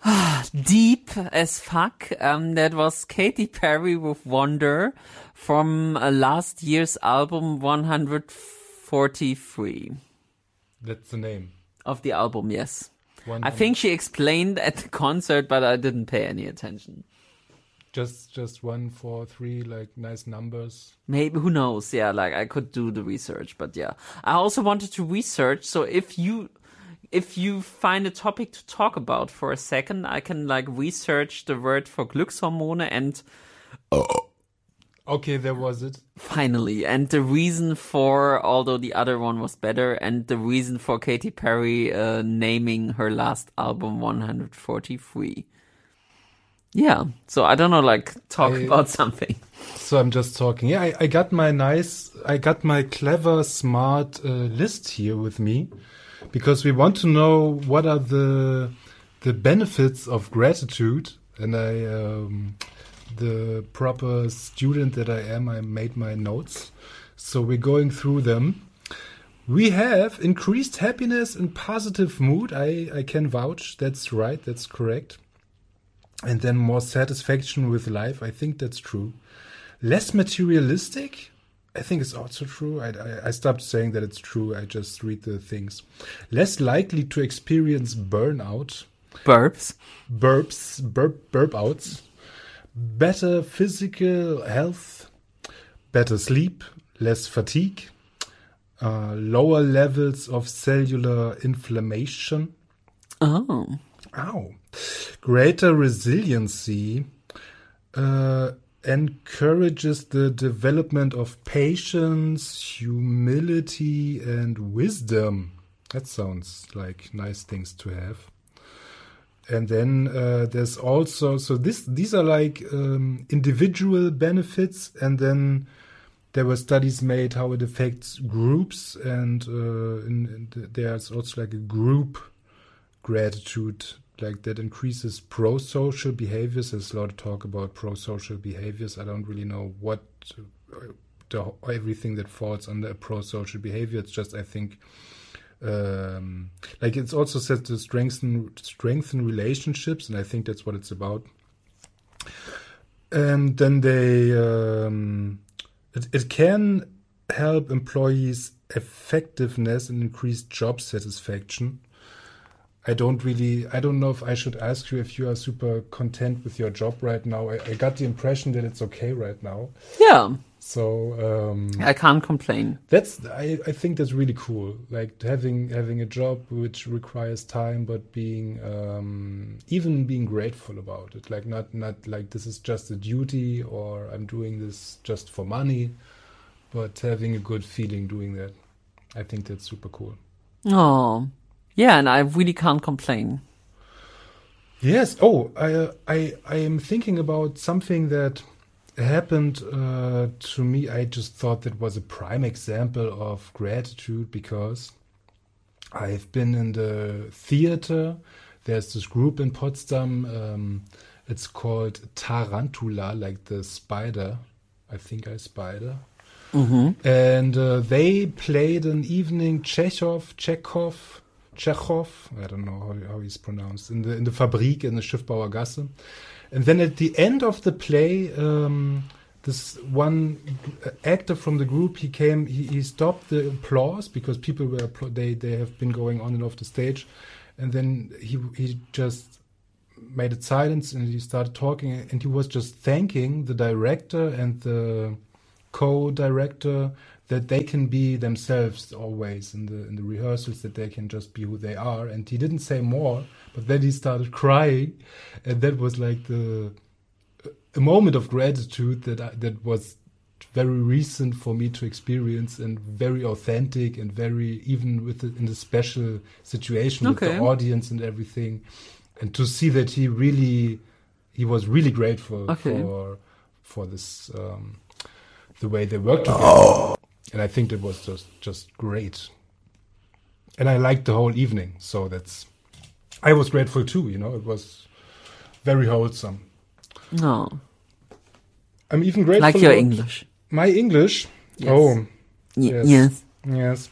Deep as fuck. That was Katy Perry with Wonder from last year's album 143. That's the name of the album, yes. 100. I think she explained at the concert, but I didn't pay any attention. Just 1, 4, 3, like nice numbers. Maybe, who knows? Yeah, like I could do the research, but yeah. I also wanted to research, so if you find a topic to talk about for a second, I can like research the word for Glückshormone and okay, there was it. Finally, and the reason for, although the other one was better, and the reason for Katy Perry naming her last album 143. Yeah, so I don't know, like talk about something. So I'm just talking. Yeah, I got my clever, smart list here with me. Because we want to know what are the benefits of gratitude, and the proper student that I am, I made my notes. So we're going through them. We have increased happiness and positive mood. I can vouch. That's right. That's correct. And then more satisfaction with life. I think that's true. Less materialistic. I think it's also true. I stopped saying that it's true. I just read the things. Less likely to experience burnout. Burp outs. Better physical health. Better sleep. Less fatigue. Lower levels of cellular inflammation. Oh. Ow. Greater resiliency. Encourages the development of patience, humility, and wisdom. That sounds like nice things to have. And then there's also, so these are like individual benefits, and then there were studies made how it affects groups, and there's also like a group gratitude, like that increases pro-social behaviors. There's a lot of talk about pro-social behaviors. I don't really know what everything that falls under a pro-social behavior. It's just, I think, like it's also said to strengthen relationships, and I think that's what it's about. And then it can help employees' effectiveness and increase job satisfaction. I don't know if I should ask you if you are super content with your job right now. I got the impression that it's okay right now. Yeah. So I can't complain. I think that's really cool. Like having a job which requires time, but even being grateful about it. Like not like this is just a duty or I'm doing this just for money, but having a good feeling doing that. I think that's super cool. Oh. Yeah, and I really can't complain. Yes. Oh, I am thinking about something that happened to me. I just thought that was a prime example of gratitude because I've been in the theater. There's this group in Potsdam. It's called Tarantula, like the spider. I think I spider. Mm-hmm. And they played an evening Chekhov, I don't know how he's pronounced, in the Fabrik in the Schiffbauer Gasse. And then at the end of the play, this one actor from the group, he stopped the applause because people were they have been going on and off the stage, and then he just made it silence and he started talking, and he was just thanking the director and the co-director that they can be themselves always in the rehearsals, that they can just be who they are. And he didn't say more, but then he started crying, and that was like a moment of gratitude that was very recent for me to experience, and very authentic, and very even in the special situation with the audience and everything, and to see that he was really grateful for this the way they worked together. And I think it was just great. And I liked the whole evening. So I was grateful too, it was very wholesome. No. I'm even grateful. Like your English. My English? Yes. Oh. Yes. Yes,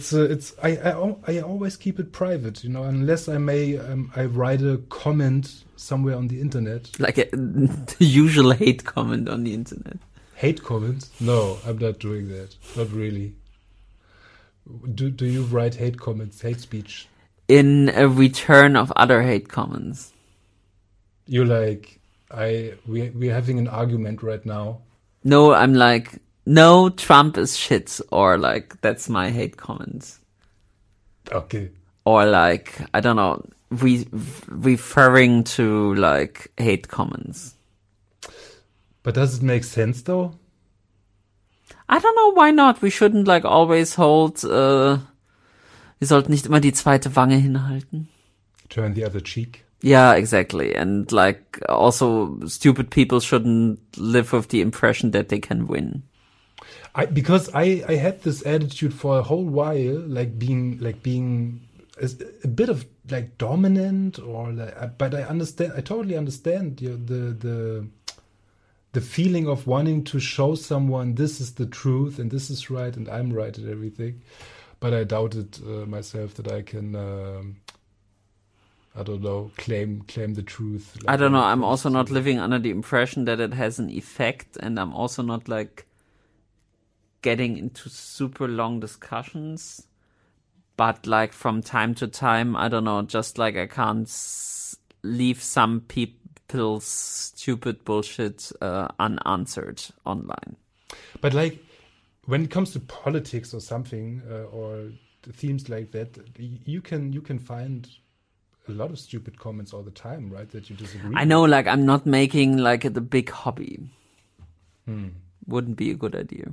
I always keep it private, unless I write a comment somewhere on the internet. Like the usual hate comment on the internet. Hate comments? No, I'm not doing that. Not really. Do you write hate comments, hate speech? In a return of other hate comments. You're like, we're having an argument right now. No, I'm like, no, Trump is shit, or like, that's my hate comments. Okay. Or like, I don't know, referring to like hate comments. But does it make sense though? I don't know, why not? We shouldn't like always hold, wir sollten nicht immer die zweite Wange hinhalten. Turn the other cheek. Yeah, exactly. And like, also, stupid people shouldn't live with the impression that they can win. Because I had this attitude for a whole while, like being a bit of like dominant, or like, but I totally understand the feeling of wanting to show someone this is the truth and this is right and I'm right at everything. But I doubted myself that I can, I don't know, claim the truth. Like, I don't know. I'm also not living under the impression that it has an effect, and I'm also not like getting into super long discussions. But like from time to time, I don't know, just like I can't leave some people's stupid bullshit unanswered online. But like when it comes to politics or something, or themes like that, you can find a lot of stupid comments all the time, right? That you disagree. I know, like I'm not making like it a big hobby. Wouldn't be a good idea.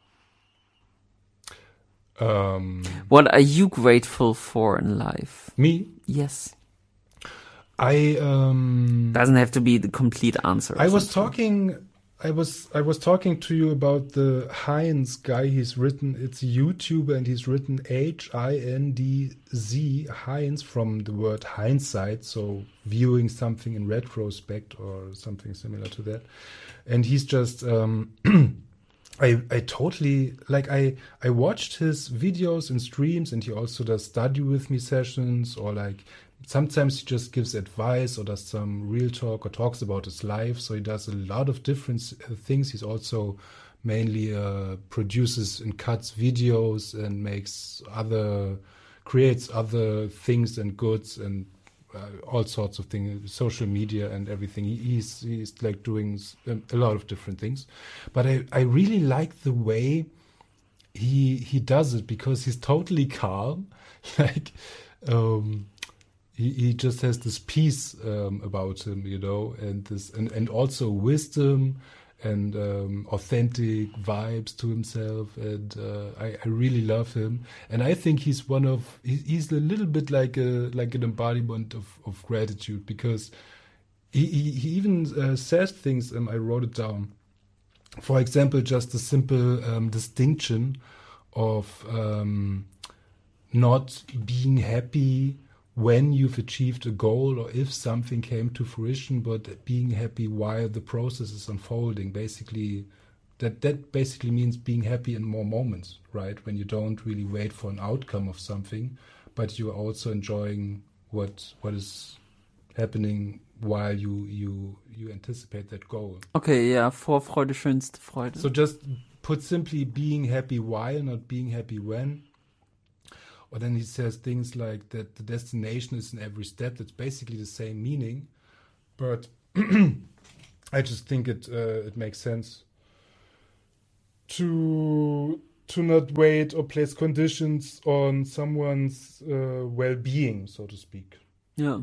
What are you grateful for in life? Me? Yes. Doesn't have to be the complete answer. I was talking to you about the Heinz guy. It's a YouTuber, and he's written HINDZ, Heinz, from the word hindsight, so viewing something in retrospect or something similar to that. And he's just I totally like I watched his videos and streams, and he also does study with me sessions, or like sometimes he just gives advice or does some real talk or talks about his life. So he does a lot of different things. He's also mainly produces and cuts videos and creates other things and goods and all sorts of things, social media and everything. He's like doing a lot of different things. But I really like the way he does it, because he's totally calm. Like, he just has this peace about him, and also wisdom and authentic vibes to himself, and I really love him. And I think he's he's a little bit like an embodiment of gratitude, because he even says things. I wrote it down. For example, just a simple distinction of not being happy when you've achieved a goal or if something came to fruition, but being happy while the process is unfolding. Basically, that basically means being happy in more moments, right? When you don't really wait for an outcome of something, but you're also enjoying what is happening while you anticipate that goal. Okay, yeah, Vorfreude, schönste Freude. So just put simply, being happy while, not being happy when. Or then he says things like that the destination is in every step. That's basically the same meaning, but I just think it makes sense to not wait or place conditions on someone's well-being, so to speak. Yeah.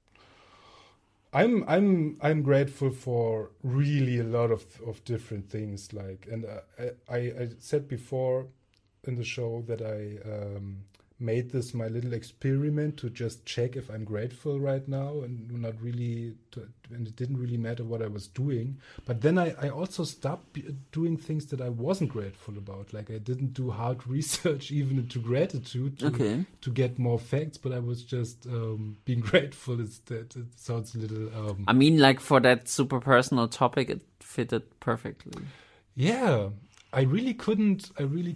I'm grateful for really a lot of different things. Like, and I said before in the show that I made this my little experiment to just check if I'm grateful right now, and and it didn't really matter what I was doing. But then I also stopped doing things that I wasn't grateful about. Like, I didn't do hard research even into gratitude to get more facts, but I was just being grateful instead. It sounds a little I mean, like, for that super personal topic, it fitted perfectly. Yeah. I really couldn't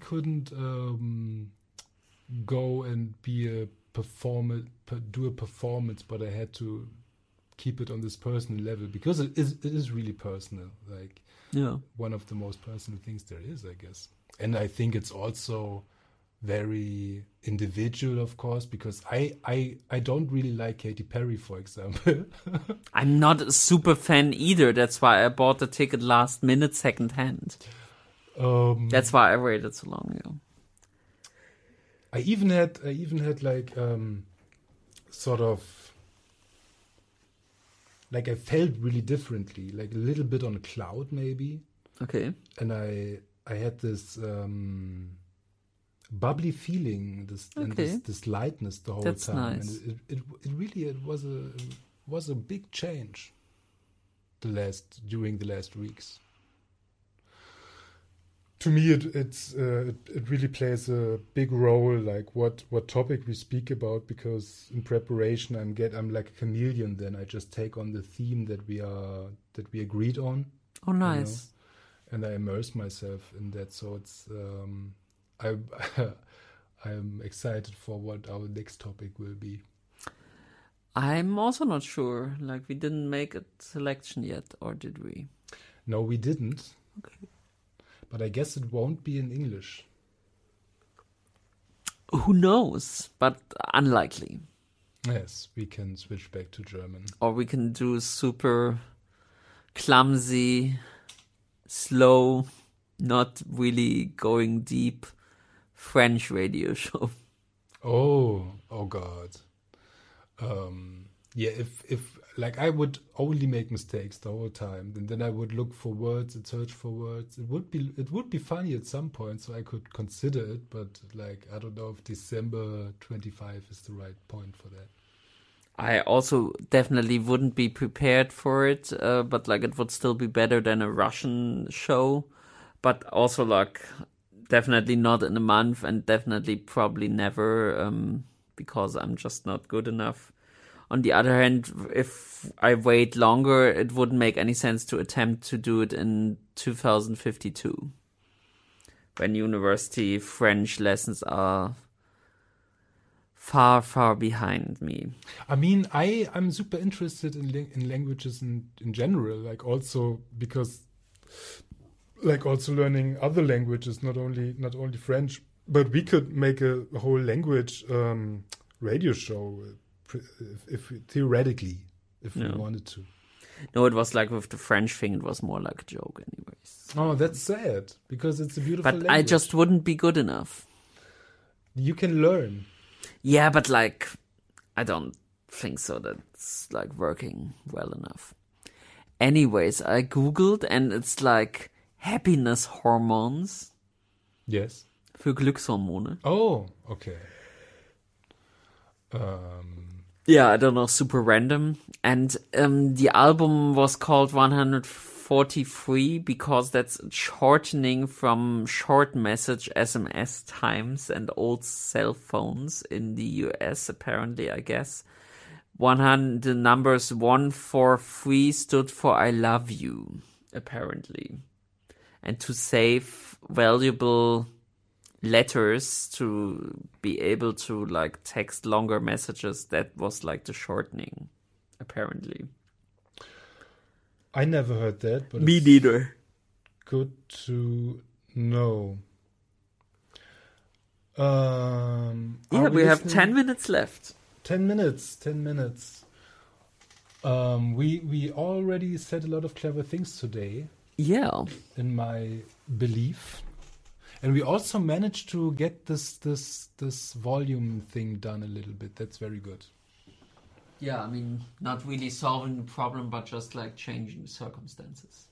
go and be a do a performance, but I had to keep it on this personal level because it is really personal. Like one of the most personal things there is, I guess. And I think it's also very individual, of course, because I don't really like Katy Perry, for example. I'm not a super fan either. That's why I bought the ticket last minute second hand. That's why I waited so long. Yeah. I even had like sort of like I felt really differently, like a little bit on a cloud maybe. Okay. And I had this bubbly feeling, and this lightness the whole That's time. nice. And it really was a big change during the last weeks. To me, it really plays a big role, like what topic we speak about, because in preparation I'm like a chameleon. Then I just take on the theme that we agreed on. Oh, nice. And I immerse myself in that. So it's I'm excited for what our next topic will be. I'm also not sure. Like, we didn't make a selection yet, or did we? No, we didn't. Okay. But I guess it won't be in English. Who knows? But unlikely. Yes, we can switch back to German. Or we can do super clumsy, slow, not really going deep French radio show. Oh God. Yeah, if like I would only make mistakes the whole time, and then I would look for words and search for words. It would be funny at some point, so I could consider it. But like I don't know if December 25 is the right point for that. I also definitely wouldn't be prepared for it, but like it would still be better than a Russian show. But also like definitely not in a month, and definitely probably never, because I'm just not good enough. On the other hand, if I wait longer, it wouldn't make any sense to attempt to do it in 2052, when university French lessons are far, far behind me. I mean, I'm super interested in languages in general, like also because like also learning other languages, not only French, but we could make a whole language radio show. If theoretically, if we wanted to. No, it was like with the French thing, it was more like a joke anyways. Oh, that's sad, because it's a beautiful language. I just wouldn't be good enough. You can learn. Yeah, but like, I don't think so that's like working well enough. Anyways, I googled and it's like happiness hormones. Yes. Für Glückshormone. Oh, okay. Yeah, I don't know, super random. And the album was called 143 because that's shortening from short message SMS times and old cell phones in the US, apparently, I guess. The numbers 143 stood for I love you, apparently. And to save valuable letters to be able to like text longer messages, that was like the shortening, apparently. I never heard that, but me neither. Good to know. Yeah, we have 10 minutes left. 10 minutes. We already said a lot of clever things today. Yeah. In my belief. And we also managed to get this volume thing done a little bit. That's very good. Yeah, I mean, not really solving the problem, but just like changing the circumstances.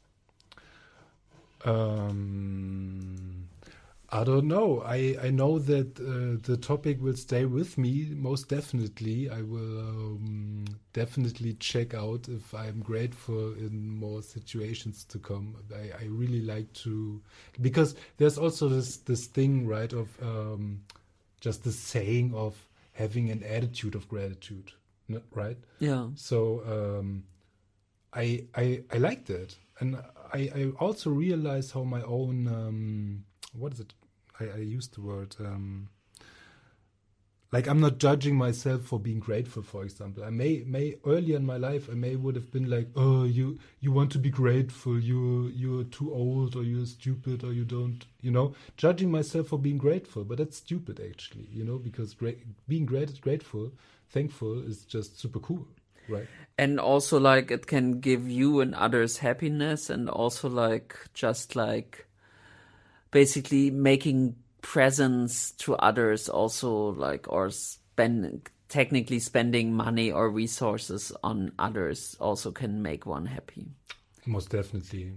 I don't know. I know that the topic will stay with me, most definitely. I will definitely check out if I'm grateful in more situations to come. I really like to, because there's also this thing, right, of just the saying of having an attitude of gratitude, right? Yeah. So I like that. and I also realize how my own what is it? I used the word like I'm not judging myself for being grateful, for example. I may earlier in my life I may would have been like, oh, you want to be grateful, you're too old, or you're stupid, or you don't, judging myself for being grateful. But that's stupid actually, because being grateful, thankful is just super cool, right? And also like it can give you and others happiness, and also like just like basically making presents to others also, like, or technically spending money or resources on others also can make one happy. Most definitely.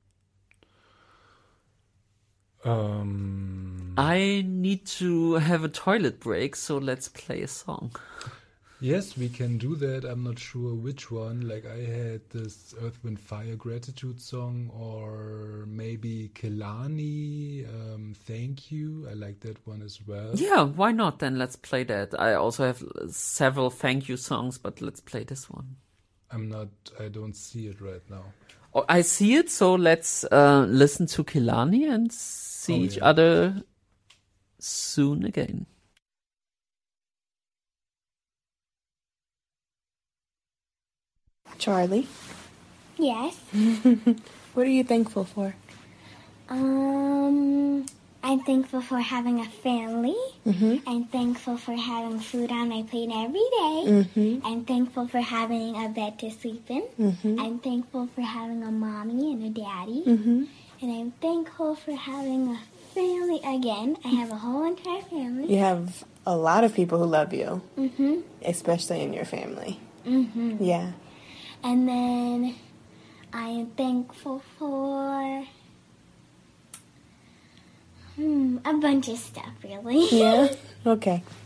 I need to have a toilet break, so let's play a song. Yes, we can do that. I'm not sure which one. Like I had this Earth, Wind, Fire gratitude song, or maybe Kehlani, Thank You. I like that one as well. Yeah, why not? Then let's play that. I also have several thank you songs, but let's play this one. I don't see it right now. Oh, I see it, so let's listen to Kehlani and see each other soon again. Charlie? Yes. What are you thankful for? I'm thankful for having a family. Mm-hmm. I'm thankful for having food on my plate every day. Mm-hmm. I'm thankful for having a bed to sleep in. Mm-hmm. I'm thankful for having a mommy and a daddy. Mm-hmm. And I'm thankful for having a family again. I have a whole entire family. You have a lot of people who love you, Mm-hmm. especially in your family. Mm-hmm. Yeah. And then I am thankful for a bunch of stuff, really. Yeah? Okay.